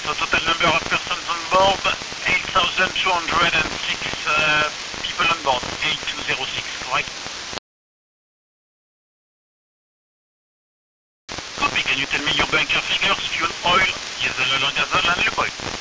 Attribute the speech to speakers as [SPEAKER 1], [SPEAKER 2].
[SPEAKER 1] So total number of persons on board, 8,206 people on board, 8206, correct? Copy, can you tell me your bunker figures, fuel, oil, diesel, and gasol, and lube oil?